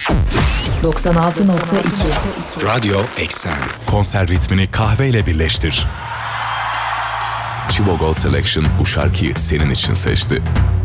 96.2 Radyo Eksen. Konser ritmini kahveyle birleştir. Chivo Gold Selection bu şarkıyı senin için seçti.